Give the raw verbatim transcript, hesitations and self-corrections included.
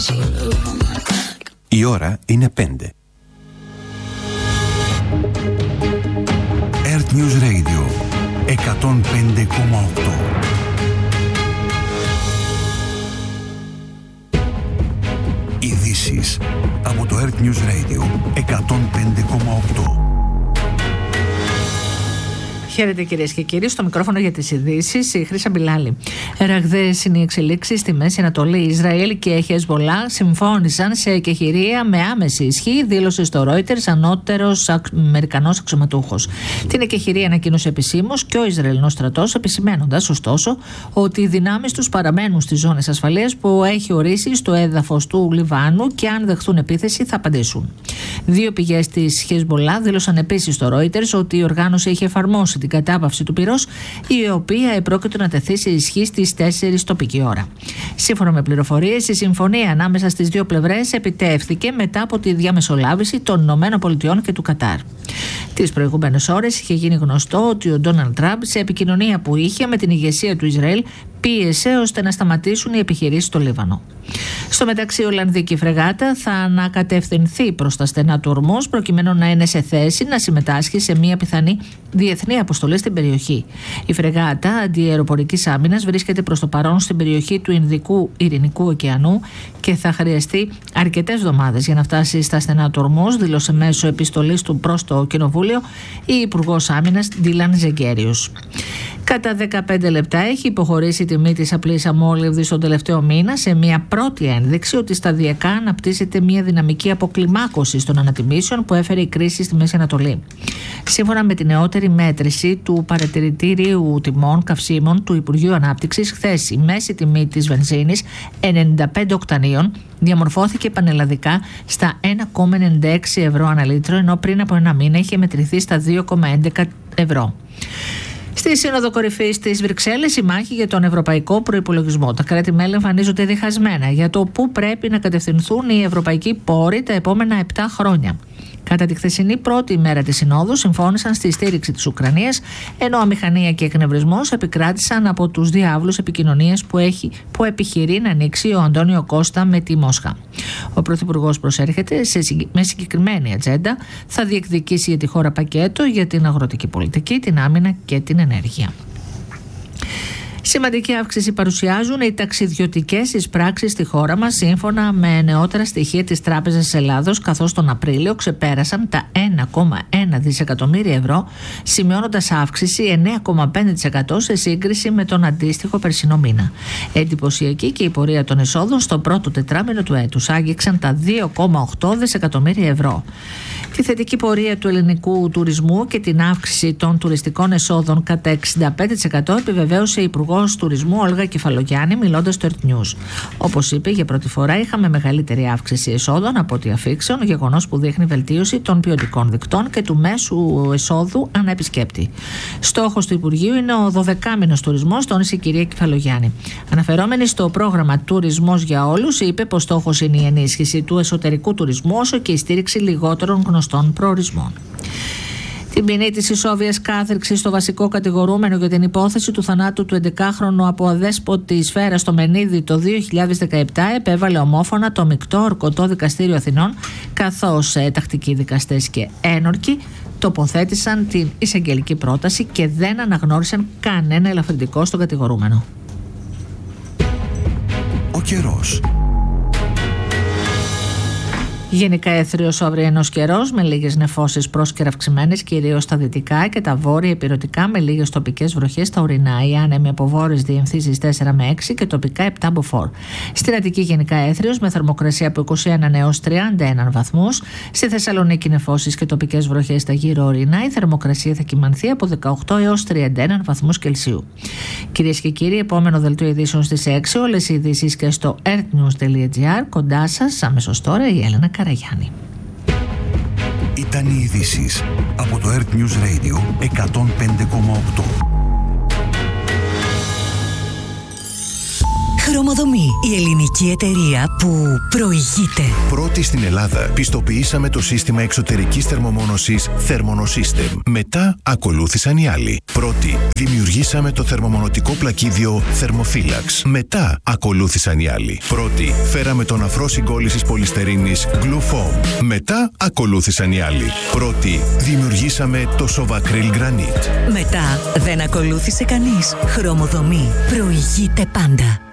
Η ώρα είναι πέντε. Earth News Radio εκατόν πέντε κόμμα οκτώ. Ειδήσεις από το Earth News Radio εκατόν πέντε κόμμα οκτώ. Χαίρετε κυρίες και κύριοι, στο μικρόφωνο για τις ειδήσεις η Χρύσα Μπιλάλη. Ραγδαίες είναι οι εξελίξεις στη Μέση Ανατολή. Ισραήλ και Χεσμολάχ συμφώνησαν σε εκεχηρία με άμεση ισχύ, δήλωσε στο Reuters ανώτερος Αμερικανός αξιωματούχος. Την εκεχηρία ανακοίνωσε επισήμως και ο Ισραηλινός στρατός, επισημένοντας ωστόσο ότι οι δυνάμεις τους παραμένουν στις ζώνες ασφαλείας που έχει ορίσει στο έδαφος του Λιβάνου και αν δεχθούν επίθεση θα απαντήσουν. Δύο πηγές της Χεσμολάχ δήλωσαν επίσης στο Reuters ότι η οργάνωση έχει εφαρμόσει την κατάπαυση του πυρός, η οποία επρόκειτο να τεθεί σε ισχύ στις τέσσερις τοπική ώρα. Σύμφωνα με πληροφορίες, η συμφωνία ανάμεσα στις δύο πλευρές επιτεύχθηκε μετά από τη διαμεσολάβηση των Ηνωμένων Πολιτειών και του Κατάρ. Τις προηγούμενες ώρες είχε γίνει γνωστό ότι ο Ντόναλντ Τραμπ, σε επικοινωνία που είχε με την ηγεσία του Ισραήλ, πίεσε ώστε να σταματήσουν οι επιχειρήσεις στο Λίβανο. Στο μεταξύ, η Ολλανδική φρεγάτα θα ανακατευθυνθεί προς τα στενά του Ορμούς προκειμένου να είναι σε θέση να συμμετάσχει σε μια πιθανή διεθνή αποστολή στην περιοχή. Η φρεγάτα αντιαεροπορικής άμυνας βρίσκεται προς το παρόν στην περιοχή του Ινδικού Ειρηνικού ωκεανού και θα χρειαστεί αρκετές εβδομάδες για να φτάσει στα στενά του Ορμούς, δήλωσε μέσω επιστολής του προς το Κοινοβούλιο η Υπουργός Άμυνας Ντίλαν Ζεγκέριος. Κατά δεκαπέντε λεπτά έχει υποχωρήσει η τιμή της απλής αμόλυβδης τον τελευταίο μήνα, σε μια πρώτη ένδειξη ότι σταδιακά αναπτύσσεται μια δυναμική αποκλιμάκωση των ανατιμήσεων που έφερε η κρίση στη Μέση Ανατολή. Σύμφωνα με τη νεότερη μέτρηση του παρατηρητήριου τιμών καυσίμων του Υπουργείου Ανάπτυξης, χθες η μέση τιμή της βενζίνης ενενήντα πέντε οκτανίων διαμορφώθηκε πανελλαδικά στα ένα κόμμα ενενήντα έξι ευρώ ανά λίτρο, ενώ πριν από ένα μήνα είχε μετρηθεί στα δύο κόμμα έντεκα ευρώ. Στη Σύνοδο Κορυφής της Βρυξέλλες, η μάχη για τον ευρωπαϊκό προϋπολογισμό. Τα κράτη-μέλη εμφανίζονται διχασμένα για το πού πρέπει να κατευθυνθούν οι ευρωπαϊκοί πόροι τα επόμενα επτά χρόνια. Κατά τη χθεσινή πρώτη ημέρα της Συνόδου, συμφώνησαν στη στήριξη της Ουκρανίας, ενώ αμηχανία και εκνευρισμός επικράτησαν από τους διάβλους επικοινωνίας που, έχει, που επιχειρεί να ανοίξει ο Αντώνιο Κώστα με τη Μόσχα. Ο Πρωθυπουργός προσέρχεται σε, με συγκεκριμένη ατζέντα, θα διεκδικήσει για τη χώρα πακέτο για την αγροτική πολιτική, την άμυνα και την ενέργεια. Σημαντική αύξηση παρουσιάζουν οι ταξιδιωτικές εισπράξεις στη χώρα μας, σύμφωνα με νεότερα στοιχεία της Τράπεζας της Ελλάδος, καθώς τον Απρίλιο ξεπέρασαν τα ένα κόμμα ένα δισεκατομμύρια ευρώ, σημειώνοντας αύξηση εννέα κόμμα πέντε τοις εκατό σε σύγκριση με τον αντίστοιχο περσινό μήνα. Εντυπωσιακή και η πορεία των εσόδων στο πρώτο τετράμινο του έτους, άγγιξαν τα δύο κόμμα οκτώ δισεκατομμύρια ευρώ. Τη θετική πορεία του ελληνικού τουρισμού και την αύξηση των τουριστικών εσόδων κατά εξήντα πέντε τοις εκατό επιβεβαίωσε η Υπουργός Τουρισμού Όλγα Κεφαλογιάννη, μιλώντας στο Earth News. Όπως είπε, για πρώτη φορά είχαμε μεγαλύτερη αύξηση εσόδων από ό,τι αφήξεων, γεγονός που δείχνει βελτίωση των ποιοτικών δικτών και του μέσου εσόδου ανά επισκέπτη. Στόχος του Υπουργείου είναι ο δωδεκάμηνος τουρισμός, τόνισε η κυρία Κεφαλογιάννη. Αναφερόμενη στο πρόγραμμα Τουρισμός για Όλους, είπε πως στόχος είναι η ενίσχυση του εσωτερικού τουρισμού όσο και η στήριξη λιγότερων γνωστών προορισμών. Την ποινή της ισόβιας κάθριξης στο βασικό κατηγορούμενο για την υπόθεση του θανάτου του έντεκαχρονου από αδέσποτη σφαίρα στο Μενίδη το δύο χιλιάδες δεκαεπτά επέβαλε ομόφωνα το Μεικτό Ορκωτό Δικαστήριο Αθηνών, καθώς ε, τακτικοί δικαστές και ένορκοι τοποθέτησαν την εισαγγελική πρόταση και δεν αναγνώρισαν κανένα ελαφρυντικό στον κατηγορούμενο. Ο καιρός. Γενικά έθριος ο αυριανός καιρός με λίγες νεφώσεις πρόσκαιρα αυξημένες, κυρίως στα δυτικά και τα βόρεια ηπειρωτικά, με λίγες τοπικές βροχές στα ορεινά. Οι άνεμοι από βόρειες διευθύνσεις τέσσερα με έξι και τοπικά επτά μποφόρ. Στην Αττική γενικά έθριος με θερμοκρασία από είκοσι ένα έως τριάντα ένα βαθμούς. Στη Θεσσαλονίκη νεφώσεις και τοπικές βροχές στα γύρω ορεινά. Η θερμοκρασία θα κυμανθεί από δεκαοκτώ έως τριάντα ένα βαθμούς Κελσίου. Κυρίες και κύριοι, επόμενο δελτίο ειδήσεων στις έξι. Όλες οι ειδήσεις και στο earthnews τελεία gr. Κοντά σας αμέσως τώρα η Έλενα Καραγιάννη. Ήταν οι ειδήσεις από το Earth News Radio εκατόν πέντε κόμμα οκτώ. Χρωμοδομή. Η ελληνική εταιρεία που προηγείται. Πρώτη στην Ελλάδα πιστοποιήσαμε το σύστημα εξωτερικής θερμομόνωσης Thermonosystem. Μετά ακολούθησαν οι άλλοι. Πρώτη δημιουργήσαμε το θερμομονωτικό πλακίδιο Thermophilax. Μετά ακολούθησαν οι άλλοι. Πρώτη φέραμε τον αφρό συγκόλλησης πολυστερίνης Glufoam. Μετά ακολούθησαν οι άλλοι. Πρώτη δημιουργήσαμε το Sovacryl Granite. Μετά δεν ακολούθησε κανείς. Χρωμοδομή. Προηγείται πάντα.